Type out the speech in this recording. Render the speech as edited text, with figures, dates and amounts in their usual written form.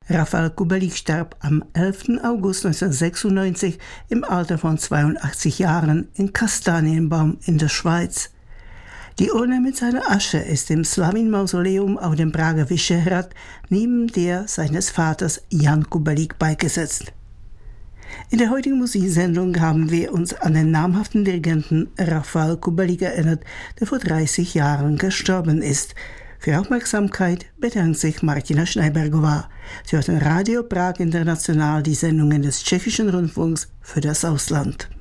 Rafał Kubelik starb am 11. August 1996 im Alter von 82 Jahren in Kastanienbaum in der Schweiz. Die Urne mit seiner Asche ist im Slavin-Mausoleum auf dem Prager Vyšehrad neben der seines Vaters Jan Kubelik beigesetzt. In der heutigen Musiksendung haben wir uns an den namhaften Dirigenten Rafał Kubelik erinnert, der vor 30 Jahren gestorben ist. Für Aufmerksamkeit bedankt sich Martina Schneibergová. Sie hört in Radio Prag International die Sendungen des Tschechischen Rundfunks für das Ausland.